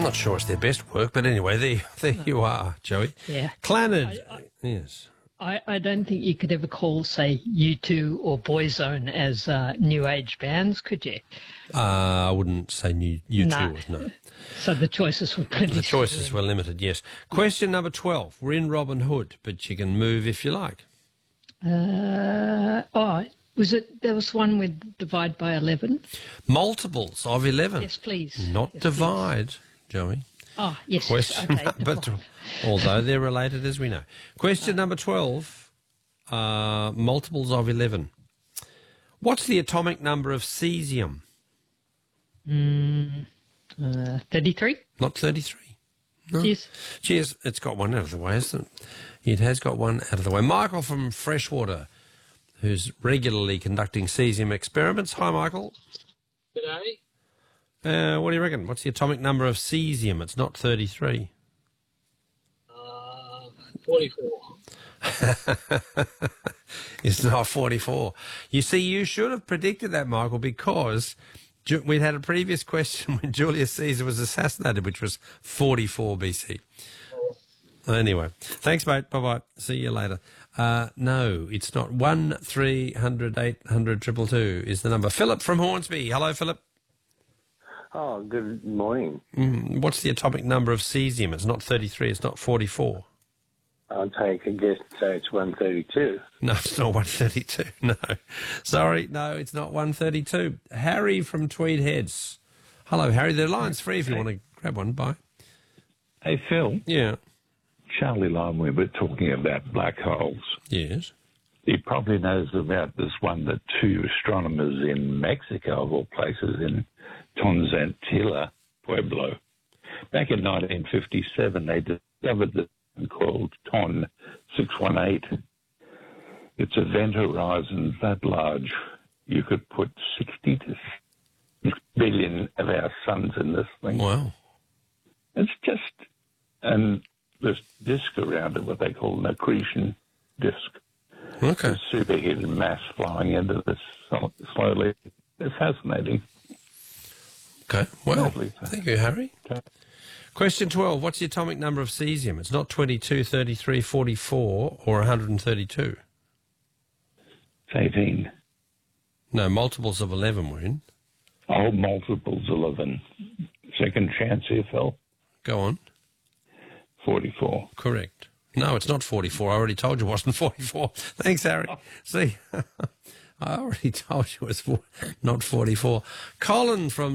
not sure it's their best work, but anyway, there you are, Joey. Yeah. Clannad, yes. I don't think you could ever call, say, U2 or Boyzone as new age bands, could you? I wouldn't say U2 No. was, no. So the choices were pretty The choices were limited, yes. Question number 12. We're in Robin Hood, but you can move if you like. There was one with divide by 11? Multiples of 11. Yes, please. Not Yes, divide, please. Joey. Oh, yes. Question Okay. number although they're related, as we know. Question number 12. Multiples of 11. What's the atomic number of cesium? 33? Not 33. No. Yes. Cheers. It's got one out of the way, hasn't it? It has got one out of the way. Michael from Freshwater, who's regularly conducting cesium experiments. Hi, Michael. G'day. What do you reckon? What's the atomic number of cesium? It's not 33. 44. It's not 44. You see, you should have predicted that, Michael, because we'd had a previous question when Julius Caesar was assassinated, which was 44 BC. Anyway, thanks, mate. Bye-bye. See you later. No, it's not. 1-300-800-222 is the number. Philip from Hornsby. Hello, Philip. Oh, good morning. What's the atomic number of cesium? It's not 33. It's not 44. I'll take a guess and say it's 132. No, it's not 132. No. Sorry, no, it's not 132. Harry from Tweed Heads. Hello, Harry. The line's free if you want to grab one. Bye. Hey, Phil. Yeah. Charlie Lime, we were talking about black holes. Yes. He probably knows about this one that two astronomers in Mexico, of all places, in Tonzantilla, Pueblo. Back in 1957, they discovered this thing called TON 618. It's a event horizon that large. You could put 60 to 6 billion of our suns in this thing. Wow. It's just this disk around it, what they call an accretion disk. Okay. A superheated mass flying into this slowly. It's fascinating. Okay. Well, Lovely. thank you, Harry. Okay. Question 12. What's the atomic number of cesium? It's not 22, 33, 44, or 132. It's 18. No, multiples of 11 we're in. Oh, multiples 11. Second chance here, Phil. Go on. 44. Correct. No, it's not 44. I already told you it wasn't 44. Thanks, Harry. See, I already told you it was not 44. Colin from